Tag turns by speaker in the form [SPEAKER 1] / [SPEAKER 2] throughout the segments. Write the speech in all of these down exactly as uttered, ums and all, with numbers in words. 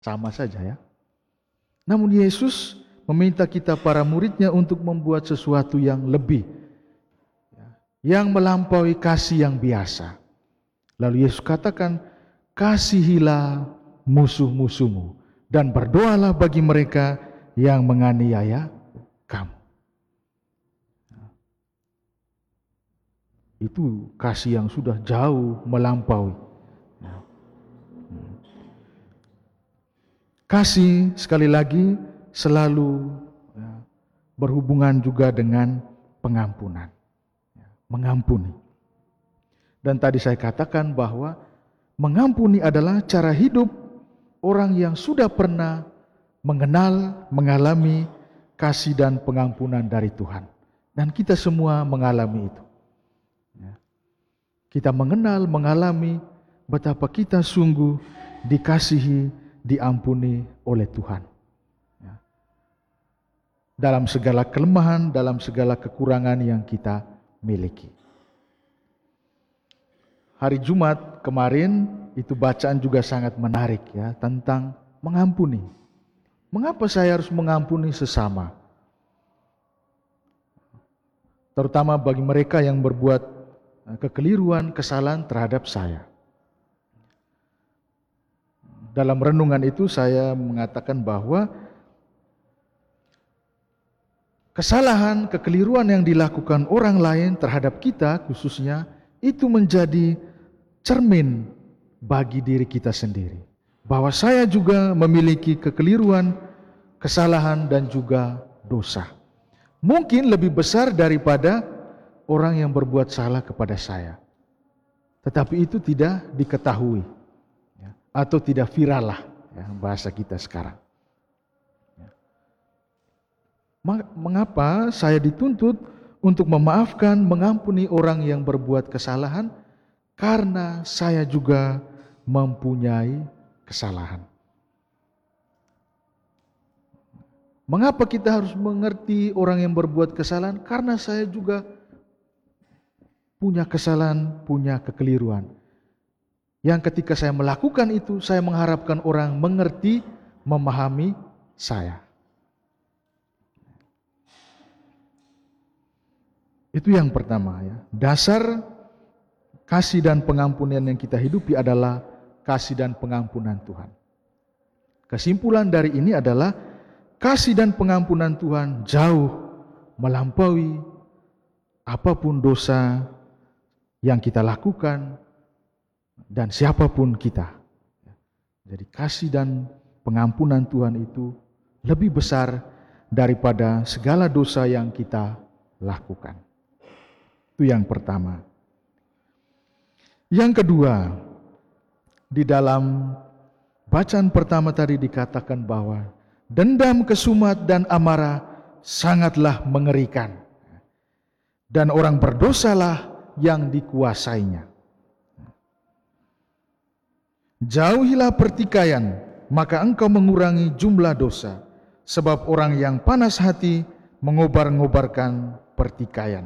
[SPEAKER 1] Sama saja ya. Namun Yesus meminta kita para muridnya untuk membuat sesuatu yang lebih, yang melampaui kasih yang biasa. Lalu Yesus katakan, kasihilah musuh-musuhmu dan berdoalah bagi mereka yang menganiaya kamu. Itu kasih yang sudah jauh melampaui. Kasih sekali lagi selalu ya, berhubungan juga dengan pengampunan. Ya, mengampuni. Dan tadi saya katakan bahwa mengampuni adalah cara hidup orang yang sudah pernah mengenal, mengalami kasih dan pengampunan dari Tuhan. Dan kita semua mengalami itu. Ya. Kita mengenal, mengalami betapa kita sungguh dikasihi, diampuni oleh Tuhan. Ya. Dalam segala kelemahan, dalam segala kekurangan yang kita miliki. Hari Jumat kemarin itu bacaan juga sangat menarik ya, tentang mengampuni. Mengapa saya harus mengampuni sesama? Terutama bagi mereka yang berbuat kekeliruan, kesalahan terhadap saya. Dalam renungan itu saya mengatakan bahwa kesalahan, kekeliruan yang dilakukan orang lain terhadap kita khususnya, itu menjadi cermin bagi diri kita sendiri. Bahwa saya juga memiliki kekeliruan, kesalahan dan juga dosa. Mungkin lebih besar daripada orang yang berbuat salah kepada saya. Tetapi itu tidak diketahui. Atau tidak viral lah ya, bahasa kita sekarang. Mengapa saya dituntut untuk memaafkan, mengampuni orang yang berbuat kesalahan? Karena saya juga mempunyai kesalahan. Mengapa kita harus mengerti orang yang berbuat kesalahan? Karena saya juga punya kesalahan, punya kekeliruan. Yang ketika saya melakukan itu, saya mengharapkan orang mengerti, memahami saya. Itu yang pertama ya. Dasar kasih dan pengampunan yang kita hidupi adalah kasih dan pengampunan Tuhan. Kesimpulan dari ini adalah kasih dan pengampunan Tuhan jauh melampaui apapun dosa yang kita lakukan, dan siapapun kita. Jadi kasih dan pengampunan Tuhan itu lebih besar daripada segala dosa yang kita lakukan. Itu yang pertama. Yang kedua, di dalam bacaan pertama tadi dikatakan bahwa dendam, kesumat dan amarah sangatlah mengerikan. Dan orang berdosalah yang dikuasainya. Jauhilah pertikaian, maka engkau mengurangi jumlah dosa, sebab orang yang panas hati mengobar-ngobarkan pertikaian.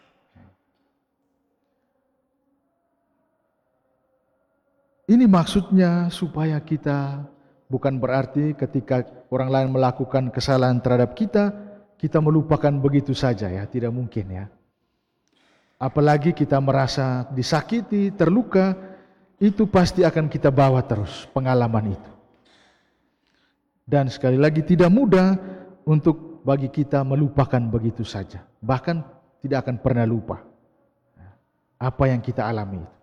[SPEAKER 1] Ini maksudnya supaya kita, bukan berarti ketika orang lain melakukan kesalahan terhadap kita, kita melupakan begitu saja ya, tidak mungkin ya. Apalagi kita merasa disakiti, terluka, itu pasti akan kita bawa terus pengalaman itu. Dan sekali lagi tidak mudah untuk bagi kita melupakan begitu saja. Bahkan tidak akan pernah lupa apa yang kita alami itu.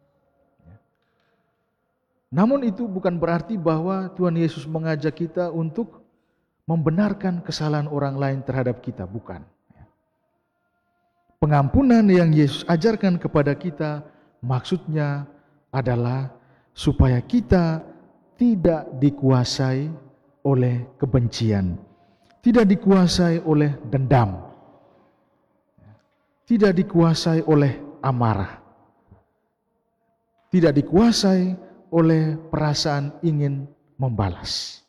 [SPEAKER 1] Namun itu bukan berarti bahwa Tuhan Yesus mengajak kita untuk membenarkan kesalahan orang lain terhadap kita, bukan. Pengampunan yang Yesus ajarkan kepada kita maksudnya adalah supaya kita tidak dikuasai oleh kebencian, tidak dikuasai oleh dendam, tidak dikuasai oleh amarah, tidak dikuasai oleh perasaan ingin membalas.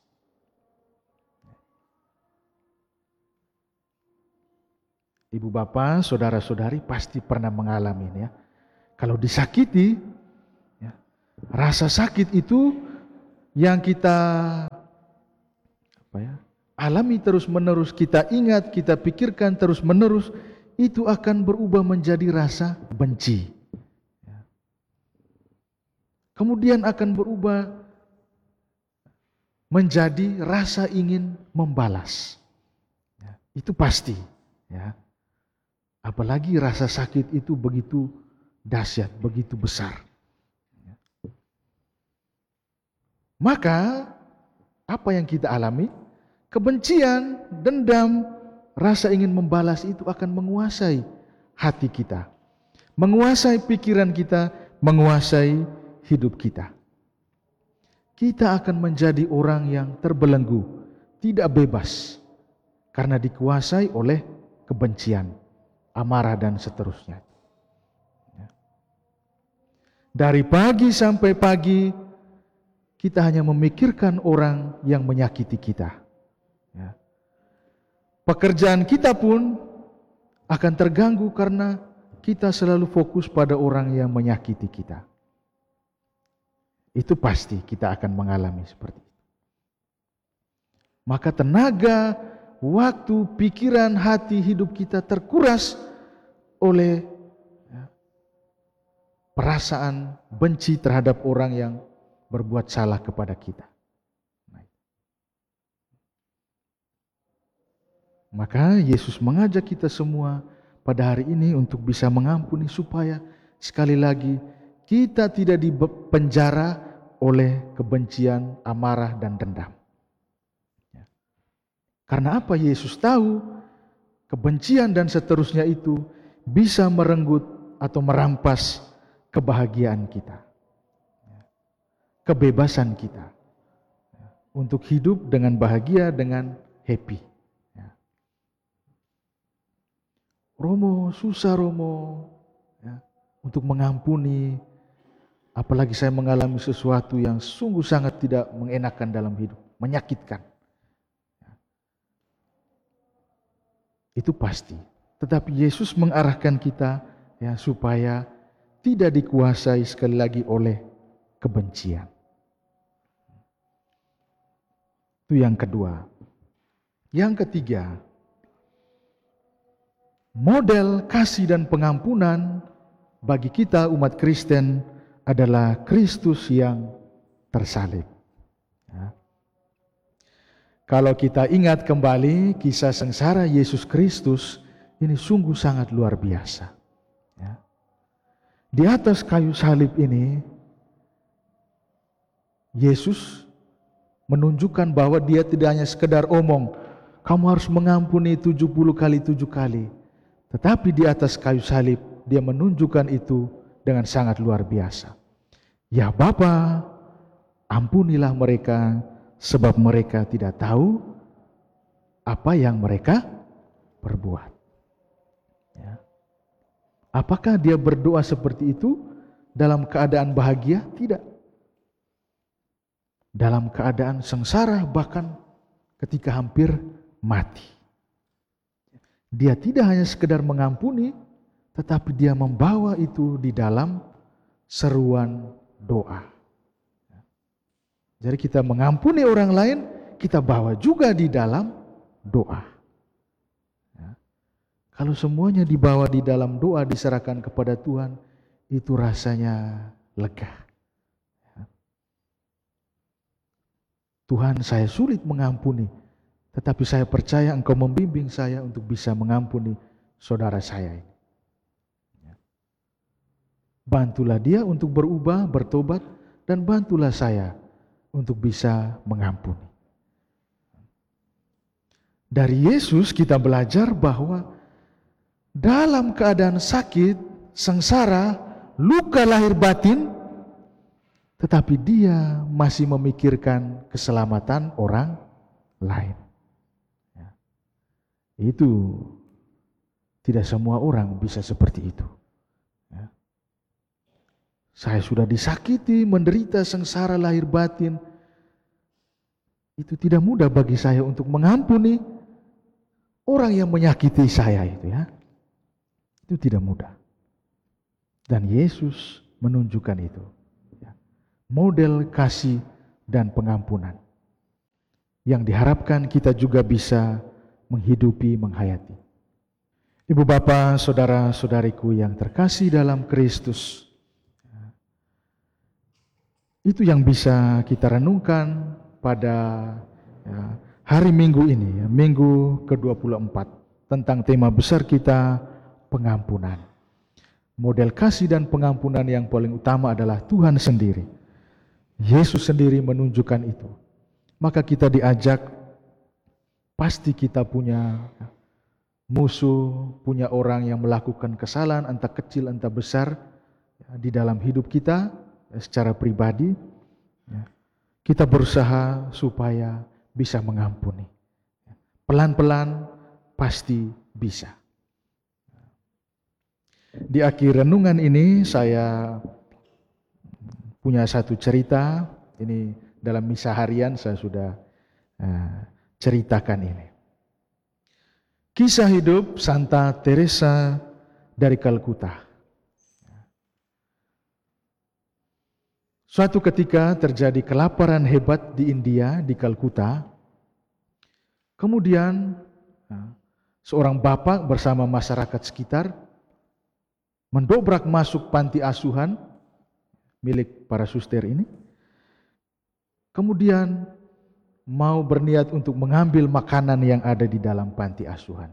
[SPEAKER 1] Ibu bapak, saudara-saudari pasti pernah mengalami ini ya. Kalau disakiti, ya, rasa sakit itu yang kita apa ya, alami terus-menerus, kita ingat, kita pikirkan terus-menerus, itu akan berubah menjadi rasa benci. Kemudian akan berubah menjadi rasa ingin membalas. Ya, itu pasti. Ya. Apalagi rasa sakit itu begitu dahsyat, begitu besar. Ya. Maka apa yang kita alami? Kebencian, dendam, rasa ingin membalas itu akan menguasai hati kita. Menguasai pikiran kita, menguasai hidup kita. Kita akan menjadi orang yang terbelenggu, tidak bebas, karena dikuasai oleh kebencian, amarah, dan seterusnya. Dari pagi sampai pagi, kita hanya memikirkan orang yang menyakiti kita. Pekerjaan kita pun akan terganggu karena kita selalu fokus pada orang yang menyakiti kita. Itu pasti kita akan mengalami seperti itu. Maka tenaga, waktu, pikiran, hati, hidup kita terkuras oleh ya, perasaan benci terhadap orang yang berbuat salah kepada kita. Maka Yesus mengajak kita semua pada hari ini untuk bisa mengampuni supaya sekali lagi kita tidak dipenjara oleh kebencian, amarah, dan dendam. Karena apa? Yesus tahu kebencian dan seterusnya itu bisa merenggut atau merampas kebahagiaan kita, kebebasan kita untuk hidup dengan bahagia, dengan happy. Romo, susah Romo ya, untuk mengampuni, apalagi saya mengalami sesuatu yang sungguh sangat tidak mengenakan dalam hidup, menyakitkan. Ya. Itu pasti. Tetapi Yesus mengarahkan kita ya supaya tidak dikuasai sekali lagi oleh kebencian. Itu yang kedua. Yang ketiga, model kasih dan pengampunan bagi kita umat Kristen adalah Kristus yang tersalib. Ya. Kalau kita ingat kembali kisah sengsara Yesus Kristus, ini sungguh sangat luar biasa. Ya. Di atas kayu salib ini, Yesus menunjukkan bahwa dia tidak hanya sekedar omong, kamu harus mengampuni tujuh puluh kali tujuh kali. Tetapi di atas kayu salib, dia menunjukkan itu dengan sangat luar biasa. Ya Bapa, ampunilah mereka, sebab mereka tidak tahu apa yang mereka perbuat. Ya. Apakah dia berdoa seperti itu dalam keadaan bahagia? Tidak. Dalam keadaan sengsara, bahkan ketika hampir mati. Dia tidak hanya sekedar mengampuni, tetapi dia membawa itu di dalam seruan doa. Jadi kita mengampuni orang lain, kita bawa juga di dalam doa. Ya. Kalau semuanya dibawa di dalam doa, diserahkan kepada Tuhan, itu rasanya lega. Ya. Tuhan, saya sulit mengampuni, tetapi saya percaya Engkau membimbing saya untuk bisa mengampuni saudara saya ini. Bantulah dia untuk berubah, bertobat, dan bantulah saya untuk bisa mengampuni. Dari Yesus kita belajar bahwa dalam keadaan sakit, sengsara, luka lahir batin, tetapi dia masih memikirkan keselamatan orang lain. Itu tidak semua orang bisa seperti itu. Ya. Saya sudah disakiti, menderita, sengsara lahir batin. Itu tidak mudah bagi saya untuk mengampuni orang yang menyakiti saya itu ya. Itu tidak mudah. Dan Yesus menunjukkan itu. Ya. Model kasih dan pengampunan. Yang diharapkan kita juga bisa menghidupi, menghayati. Ibu bapa, saudara-saudariku yang terkasih dalam Kristus, itu yang bisa kita renungkan pada ya, hari Minggu ini, ya, Minggu ke dua puluh empat, tentang tema besar kita, pengampunan. Model kasih dan pengampunan yang paling utama adalah Tuhan sendiri. Yesus sendiri menunjukkan itu. Maka kita diajak, pasti kita punya musuh, punya orang yang melakukan kesalahan, entah kecil entah besar, ya, di dalam hidup kita, ya, secara pribadi. Ya. Kita berusaha supaya bisa mengampuni. Pelan-pelan pasti bisa. Di akhir renungan ini saya punya satu cerita, ini dalam misa harian saya sudah uh, ceritakan ini. Kisah hidup Santa Teresa dari Kalkuta. Suatu ketika terjadi kelaparan hebat di India, di Kalkuta. Kemudian uh, seorang bapak bersama masyarakat sekitar mendobrak masuk panti asuhan milik para suster ini. Kemudian mau berniat untuk mengambil makanan yang ada di dalam panti asuhan.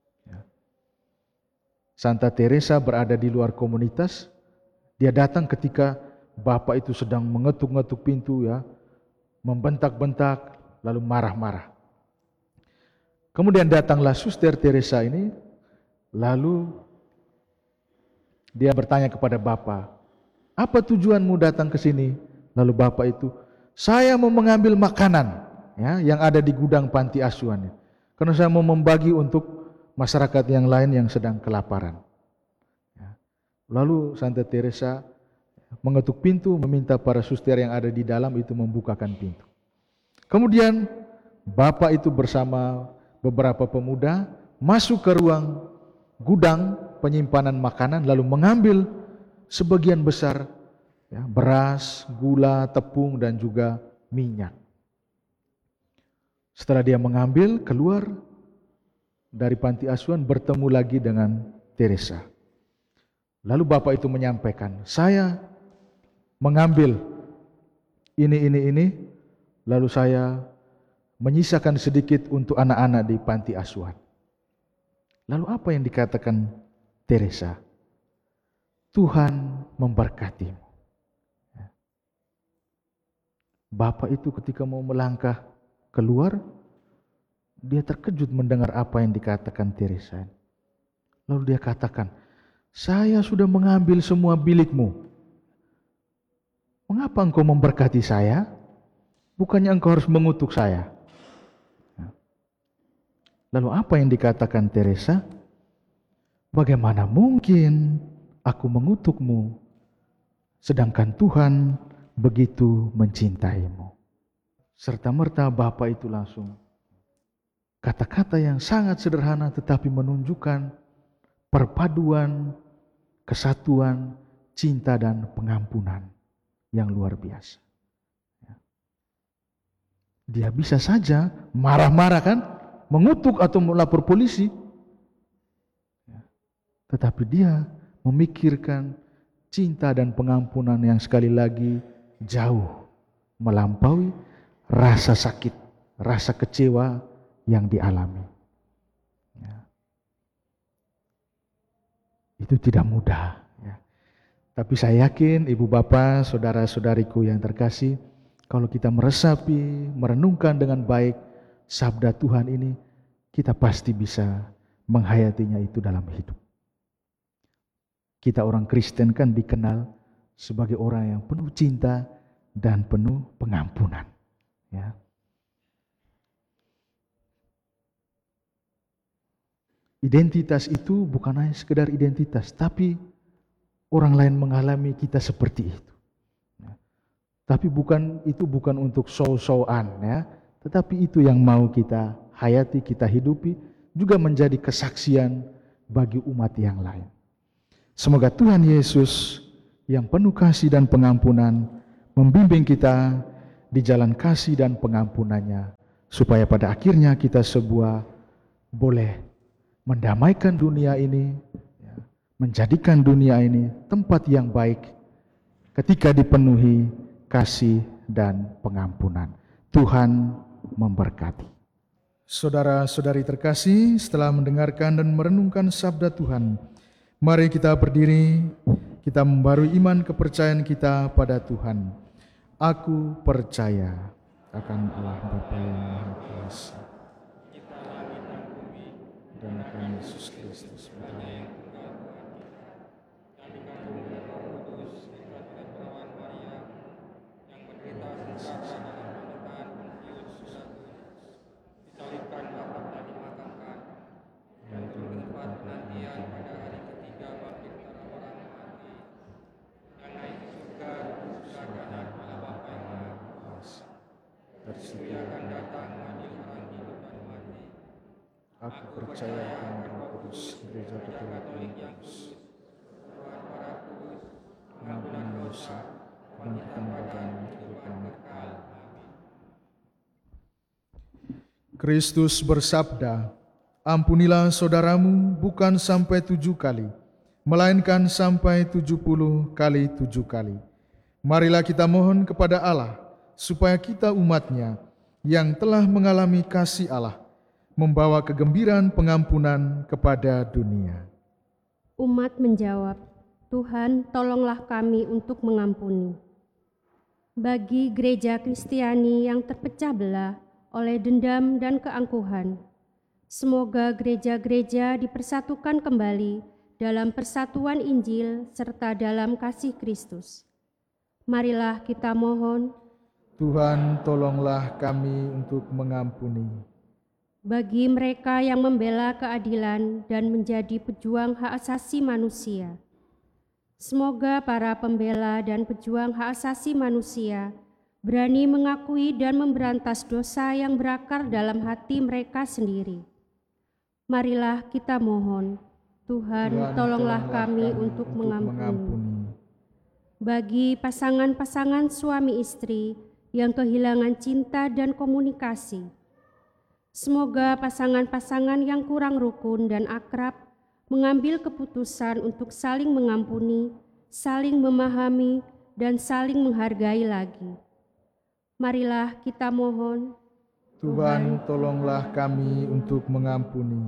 [SPEAKER 1] Santa Teresa berada di luar komunitas. Dia datang ketika bapak itu sedang mengetuk-ngetuk pintu, ya, membentak-bentak, lalu marah-marah. Kemudian datanglah suster Teresa ini, lalu dia bertanya kepada bapak, apa tujuanmu datang ke sini? Lalu bapak itu, saya mau mengambil makanan, ya, yang ada di gudang panti asuhan, karena saya mau membagi untuk masyarakat yang lain yang sedang kelaparan. Ya. Lalu Santa Teresa mengetuk pintu, meminta para suster yang ada di dalam itu membukakan pintu. Kemudian bapak itu bersama beberapa pemuda masuk ke ruang gudang penyimpanan makanan, lalu mengambil sebagian besar, ya, beras, gula, tepung, dan juga minyak. Setelah dia mengambil, keluar dari panti asuhan, bertemu lagi dengan Teresa. Lalu bapak itu menyampaikan, saya mengambil ini, ini, ini, lalu saya menyisakan sedikit untuk anak-anak di panti asuhan. Lalu apa yang dikatakan Teresa? Tuhan memberkatimu. Bapak itu ketika mau melangkah keluar, dia terkejut mendengar apa yang dikatakan Teresa. Lalu dia katakan, saya sudah mengambil semua bilikmu. Mengapa engkau memberkati saya? Bukannya engkau harus mengutuk saya. Lalu apa yang dikatakan Teresa? Bagaimana mungkin aku mengutukmu, sedangkan Tuhan begitu mencintaimu. Serta-merta bapak itu langsung, kata-kata yang sangat sederhana tetapi menunjukkan perpaduan, kesatuan, cinta dan pengampunan yang luar biasa. Dia bisa saja marah-marah, kan, mengutuk atau melapor polisi, tetapi dia memikirkan cinta dan pengampunan yang sekali lagi jauh melampaui rasa sakit, rasa kecewa yang dialami. Ya. Itu tidak mudah. Ya. Tapi saya yakin ibu bapak, saudara-saudariku yang terkasih, kalau kita meresapi, merenungkan dengan baik sabda Tuhan ini, kita pasti bisa menghayatinya itu dalam hidup. Kita orang Kristen kan dikenal sebagai orang yang penuh cinta dan penuh pengampunan. Ya. Identitas itu bukan hanya sekedar identitas, tapi orang lain mengalami kita seperti itu. Ya. Tapi bukan itu bukan untuk show-showan, ya, tetapi itu yang mau kita hayati, kita hidupi, juga menjadi kesaksian bagi umat yang lain. Semoga Tuhan Yesus yang penuh kasih dan pengampunan membimbing kita di jalan kasih dan pengampunannya, supaya pada akhirnya kita sebuah boleh mendamaikan dunia ini, menjadikan dunia ini tempat yang baik ketika dipenuhi kasih dan pengampunan. Tuhan memberkati. Saudara-saudari terkasih, setelah mendengarkan dan merenungkan sabda Tuhan, mari kita berdiri, kita membarui iman kepercayaan kita pada Tuhan. Aku percaya akan Allah Bapa yang Maha Kuasa dan akan Yesus Kristus Putra Allah. Aku percaya akan Roh Kudus, Gereja Katolik yang kudus, pengampunan dosa, kebangkitan badan kehidupan kekal. Kristus bersabda, ampunilah saudaramu bukan sampai tujuh kali, melainkan sampai tujuh puluh kali tujuh kali. Marilah kita mohon kepada Allah, supaya kita umat-Nya yang telah mengalami kasih Allah, membawa kegembiraan pengampunan kepada dunia.
[SPEAKER 2] Umat menjawab, Tuhan tolonglah kami untuk mengampuni. Bagi gereja Kristiani yang terpecah belah oleh dendam dan keangkuhan, semoga gereja-gereja dipersatukan kembali dalam persatuan Injil serta dalam kasih Kristus. Marilah kita mohon,
[SPEAKER 1] Tuhan tolonglah kami untuk mengampuni.
[SPEAKER 2] Bagi mereka yang membela keadilan dan menjadi pejuang hak asasi manusia, semoga para pembela dan pejuang hak asasi manusia berani mengakui dan memberantas dosa yang berakar dalam hati mereka sendiri. Marilah kita mohon, Tuhan, Tuhan tolonglah kami, kami untuk, untuk mengampuni. mengampuni. Bagi pasangan-pasangan suami istri yang kehilangan cinta dan komunikasi, semoga pasangan-pasangan yang kurang rukun dan akrab mengambil keputusan untuk saling mengampuni, saling memahami, dan saling menghargai lagi. Marilah kita mohon,
[SPEAKER 1] Tuhan tolonglah kami untuk mengampuni.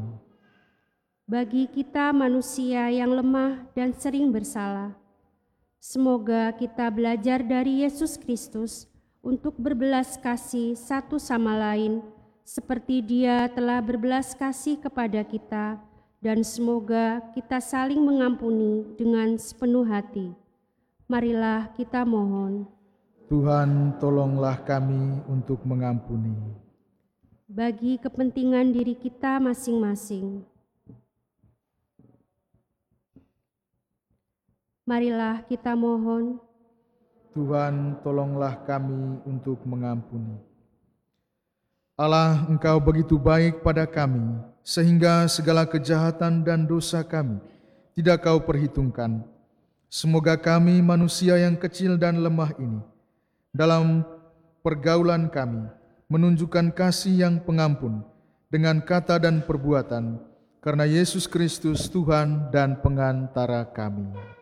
[SPEAKER 2] Bagi kita manusia yang lemah dan sering bersalah, semoga kita belajar dari Yesus Kristus untuk berbelas kasih satu sama lain, seperti Dia telah berbelas kasih kepada kita, dan semoga kita saling mengampuni dengan sepenuh hati. Marilah kita mohon,
[SPEAKER 1] Tuhan tolonglah kami untuk mengampuni.
[SPEAKER 2] Bagi kepentingan diri kita masing-masing, marilah kita mohon,
[SPEAKER 1] Tuhan tolonglah kami untuk mengampuni. Allah, Engkau begitu baik pada kami, sehingga segala kejahatan dan dosa kami tidak Kau perhitungkan. Semoga kami manusia yang kecil dan lemah ini, dalam pergaulan kami, menunjukkan kasih yang pengampun dengan kata dan perbuatan, karena Yesus Kristus Tuhan dan pengantara kami.